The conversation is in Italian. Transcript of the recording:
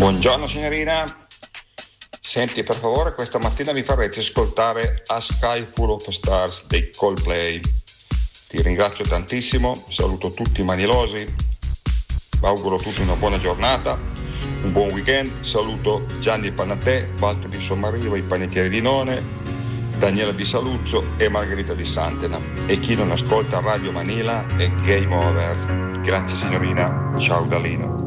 Buongiorno signorina, senti per favore questa mattina mi farete ascoltare A Sky Full of Stars dei Coldplay. Ti ringrazio tantissimo, saluto tutti i manilosi, vi auguro a tutti una buona giornata, un buon weekend, saluto Gianni Panatè, Walter di Sommariva, i panettieri di None, Daniela di Saluzzo e Margherita di Santena. E chi non ascolta Radio Manila è game over. Grazie signorina, ciao da Lino.